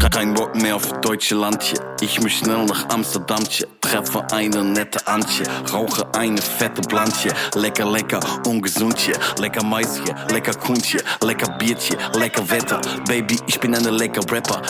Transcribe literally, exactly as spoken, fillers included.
Kein Bock mehr auf deutsche Landje. Ich muss schnell nach Amsterdamtje. Treffe eine nette Antje. Rauche eine fette Blantje. Lecker, lecker, ungesundje. Lecker Maisje, lecker Kuntje. Lecker Biertje, lecker Wetter. Baby, ich bin eine lecker Rapper.